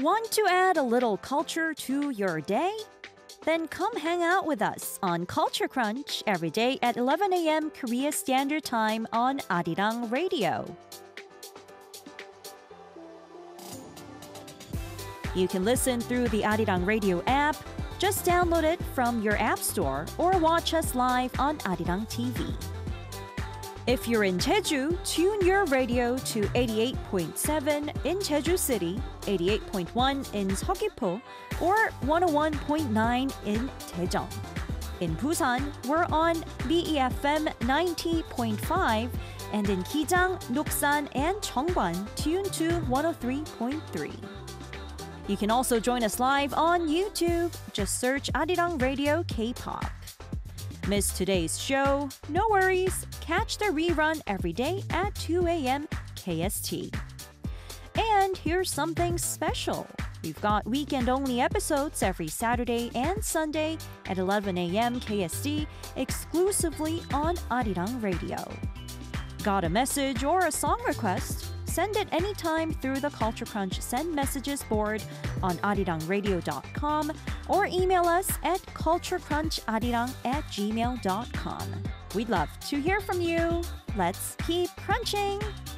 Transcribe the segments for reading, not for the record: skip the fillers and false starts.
Want to add a little culture to your day? Then come hang out with us on Culture Crunch every day at 11 a.m. Korea Standard Time on Arirang Radio. You can listen through the Arirang Radio app. Just download it from your app store or watch us live on Arirang TV. If you're in Jeju, tune your radio to 88.7 in Jeju City, 88.1 in Seogwipo, or 101.9 in Daejeon. In Busan, we're on BEFM 90.5, and in Gijang, Nuksan, and Cheongwan, tune to 103.3. You can also join us live on YouTube. Just search Arirang Radio K-pop. Miss today's show? No worries. Catch the rerun every day at 2 a.m. KST. And here's something special. We've got weekend-only episodes every Saturday and Sunday at 11 a.m. KST exclusively on Arirang Radio. Got a message or a song request? Send it anytime through the Culture Crunch Send Messages board on arirangradio.com or email us at culturecruncharirang@gmail.com. We'd love to hear from you. Let's keep crunching!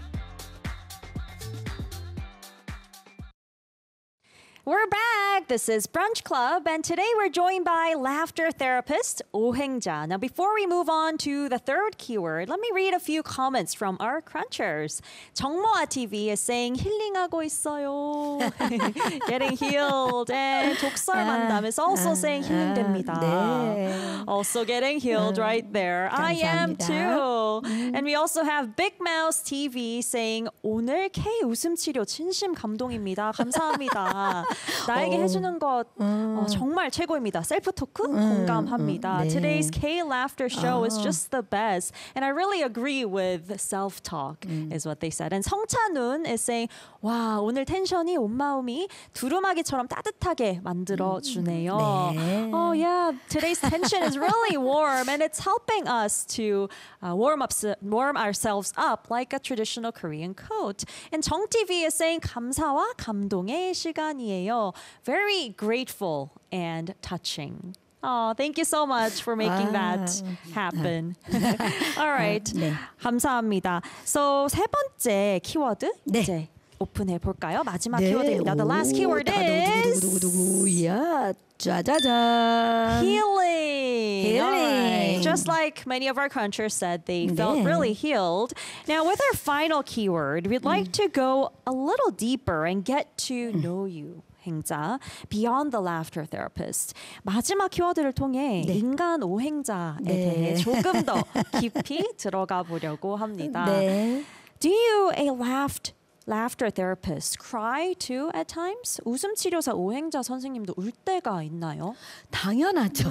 We're back! This is Brunch Club, and today we're joined by laughter therapist 오행자. Now, before we move on to the third keyword, let me read a few comments from our crunchers. 정모아 TV is saying 힐링하고 있어요. Getting healed. And 독설 만남 is also saying 힐링됩니다. 네. Also getting healed right there. I am 감사합니다. too. And we also have Big Mouse TV saying 오늘 K 웃음 치료 진심 감동입니다. 감사합니다. 나에게 해주는 것 정말 최고입니다. 셀프 토크 공감합니다. 네. Today's K Laughter show is just the best. And I really agree with self-talk is what they said. And 성찬훈 is saying 와 오늘 텐션이 온 마음이 두루마기처럼 따뜻하게 만들어주네요. 네. Oh yeah, today's tension is really warm and it's helping us to warm ourselves up like a traditional Korean coat. And 정TV is saying 감사와 감동의 시간이에요. Very grateful and touching. Oh, thank you so much for making that happen. All right. 네. 감사합니다. So 세 번째 키워드 네. 이제 오픈해 볼까요? 마지막 네. 키워드입니다. The last keyword is 두구두구두구두구두구야. 짜자잔. healing. All right. Healing. Just like many of our crunchers said, they felt 네. really healed. Now, with our final keyword, we'd like to go a little deeper and get to know you. 행자, beyond the laughter therapist. 마지막 키워드를 통해 네. 인간 오행자에 네. 대해 조금 더 깊이 들어가 보려고 합니다. 네. Do you, a laughter therapist, cry too at times? 웃음 치료사 오행자 선생님도 울 때가 있나요? 당연하죠.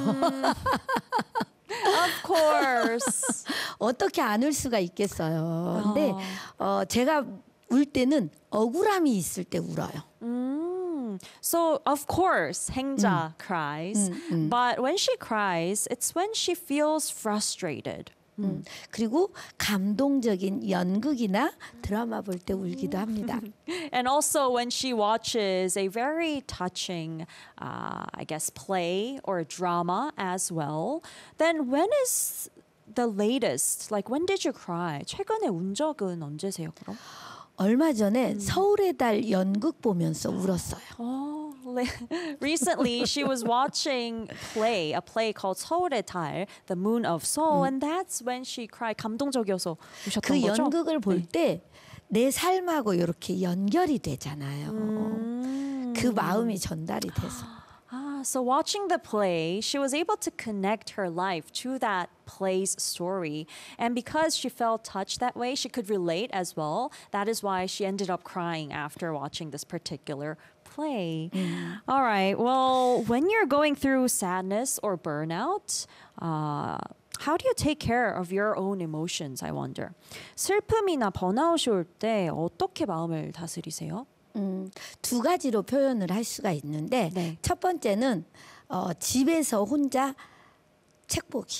Of course. 어떻게 안 울 수가 있겠어요. 근데 제가 울 때는 억울함이 있을 때 울어요. So, of course, 행자 cries. But when she cries, it's when she feels frustrated. 그리고 감동적인 연극이나 드라마 볼 때 울기도 합니다. And also when she watches a very touching, I guess, play or drama as well, then when is the latest? Like, when did you cry? 최근에 운 적은 언제세요, 그럼? 얼마 전에 서울의 달 연극 보면서 울었어요. Oh, recently she was watching a play called 서울의 달, The Moon of Seoul, and that's when she cried. 감동적이어서 우셨던 그 거죠? 연극을 볼 때 내 삶하고 이렇게 연결이 되잖아요. 그 마음이 전달이 돼서. So watching the play, she was able to connect her life to that play's story. And because she felt touched that way, she could relate as well. That is why she ended up crying after watching this particular play. All right. Well, when you're going through sadness or burnout, how do you take care of your own emotions, I wonder? 슬픔이나 번아웃이 올 때 어떻게 마음을 다스리세요? 두 가지로 표현을 할 수가 있는데 네. 첫 번째는 집에서 혼자 책 보기.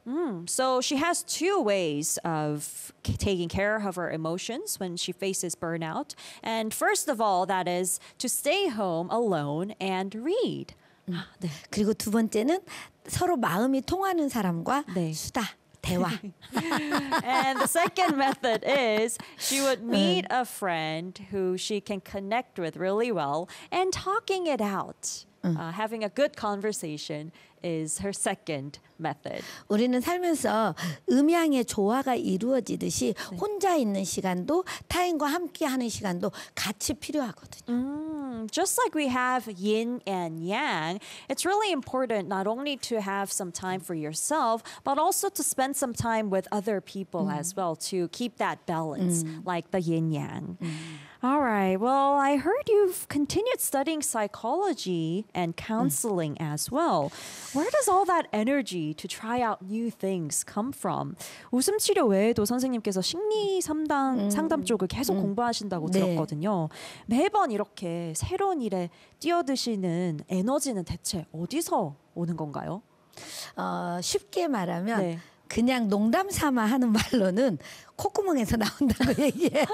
So she has two ways of taking care of her emotions when she faces burnout. And first of all, that is to stay home alone and read. 네. 그리고 두 번째는 서로 마음이 통하는 사람과 네. 수다, 대화. And the second method is she would meet a friend who she can connect with really well and talking it out. Having a good conversation is her second method. 우리는 살면서 음양의 조화가 이루어지듯이 혼자 있는 시간도 타인과 함께하는 시간도 같이 필요하거든요. Just like we have yin and yang, it's really important not only to have some time for yourself, but also to spend some time with other people as well to keep that balance, like the yin yang. All right. Well, I heard you've continued studying psychology and counseling as well. Where does all that energy to try out new things come from? 웃음 치료 외에도 선생님께서 심리 상담 쪽을 계속 공부하신다고 네. 들었거든요. 매번 이렇게 새로운 일에 뛰어드시는 에너지는 대체 어디서 오는 건가요? 쉽게 말하면 네. 그냥 농담 삼아 하는 말로는 콧구멍에서 나온다고 얘기해요.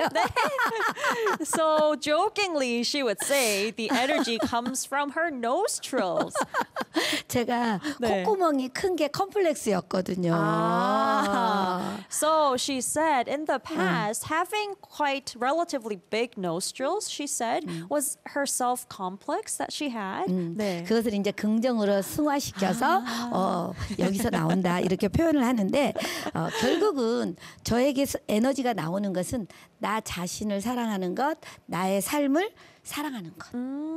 So jokingly, she would say the energy comes from her nostrils. 제가 네. 콧구멍이 큰 게 컴플렉스였거든요. So she said in the past, having quite relatively big nostrils, she said, was her self-complex that she had. 네. 그것을 이제 긍정으로 승화시켜서 여기서 나온다 이렇게 표현을 하는데 결국은 저에게 에너지가 나오는 것은 나 자신을 사랑하는 것, 나의 삶을 사랑하는 것.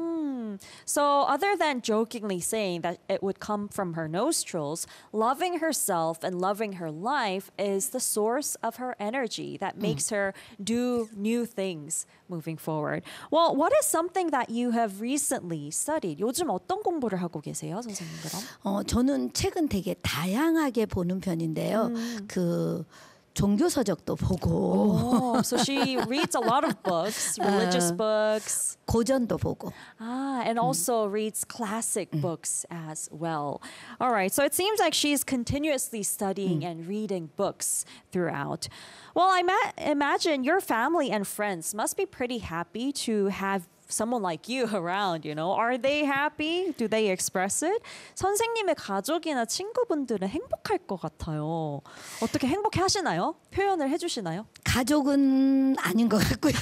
So other than jokingly saying that it would come from her nostrils, loving herself and loving her life is the source of her energy that makes her do new things moving forward. Well, what is something that you have recently studied? 요즘 어떤 공부를 하고 계세요, 선생님 그럼? 저는 책은 되게 다양하게 보는 편인데요. 그 종교 서적도 보고 Oh, so she reads a lot of books, religious books. 고전도 보고. And also reads classic books as well. All right, so it seems like she's continuously studying and reading books throughout. Well, I imagine your family and friends must be pretty happy to have someone like you around, you know. Are they happy? Do they express it? 선생님의 가족이나 친구분들은 행복할 것 같아요. 어떻게 행복해 하시나요? 표현을 해주시나요? 가족은 아닌 것 같고요.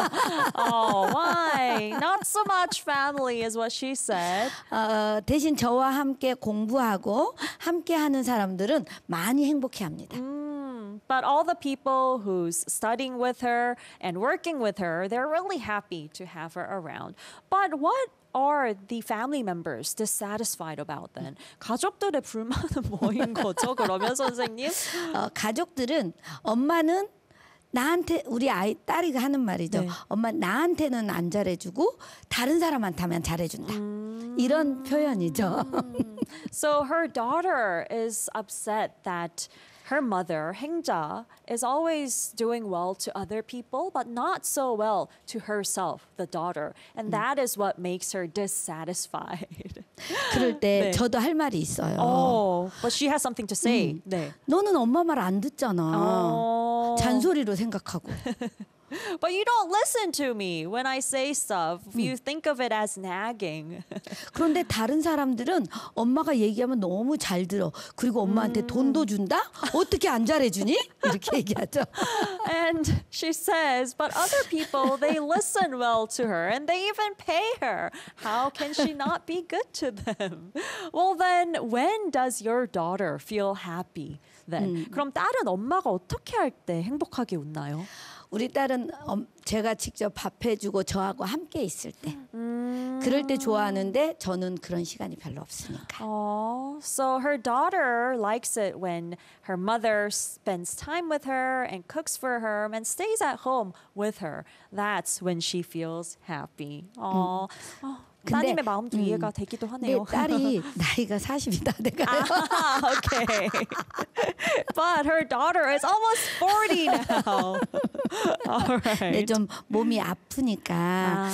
Oh, why? Not so much family is what she said. 대신 저와 함께 공부하고 함께 하는 사람들은 많이 행복해합니다. But all the people who's studying with her and working with her, they're really happy to have her around. But what are the family members dissatisfied about then? 가족들의 불만은 뭐인 거죠? 그러면 선생님? 가족들은 엄마는 나한테 우리 아이 딸이 하는 말이죠. 네. 엄마 나한테는 안 잘해주고 다른 사람한테 하면 잘해준다. 이런 표현이죠. So her daughter is upset that her mother, 행자, is always doing well to other people, but not so well to herself, the daughter. And that is what makes her dissatisfied. 그럴 때 네. 저도 할 말이 있어요. Oh, but she has something to say. 네. 너는 엄마 말 안 듣잖아. 잔소리로 생각하고. But you don't listen to me when I say stuff. You think of it as nagging. 그런데 다른 사람들은 엄마가 얘기하면 너무 잘 들어. 그리고 엄마한테 돈도 준다? 어떻게 안 잘해주니? 이렇게 얘기하죠. And she says, but other people, they listen well to her and they even pay her. How can she not be good to them? Well, then when does your daughter feel happy then? 그럼 딸은 엄마가 어떻게 할 때 행복하게 웃나요? 우리 딸은 제가 직접 밥 해주고 저하고 함께 있을 때 그럴 때 좋아하는데 저는 그런 시간이 별로 없으니까. Oh, so her daughter likes it when her mother spends time with her and cooks for her and stays at home with her. That's when she feels happy. Oh, 따님의 마음도 이해가 되기도 근데 하네요. 딸이 나이가 40이 다 돼가요. Okay. But her daughter is almost 40 now. All right. 근데 좀 몸이 아프니까